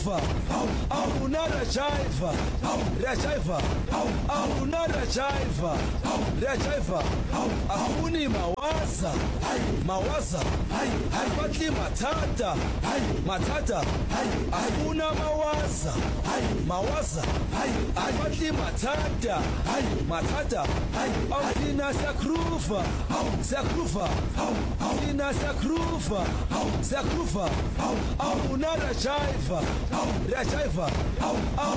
Rajaiva, Abuna Rajaiva, Rajaiva, Abuna Rajaiva, Rajaiva, Afuni Mawaza, Mawaza, Apatli Matata, Matata, Afuna Mawaza, Mawaza, Apatli Matata, Matata, Afina Sakruva, Sakruva, Afina Sakruva, Sakruva, Abuna Rajaiva, Rajaiva,